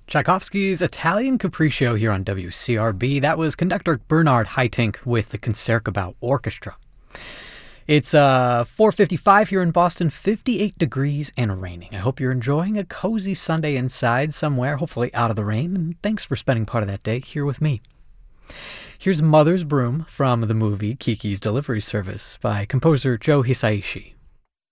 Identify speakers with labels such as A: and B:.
A: Tchaikovsky's Italian Capriccio here on WCRB. That was conductor Bernard Haitink with the Concertgebouw Orchestra. It's 4:55 here in Boston, 58 degrees and raining. I hope you're enjoying a cozy Sunday inside somewhere, hopefully out of the rain, and thanks for spending part of that day here with me. Here's Mother's Broom from the movie Kiki's Delivery Service by composer Joe Hisaishi.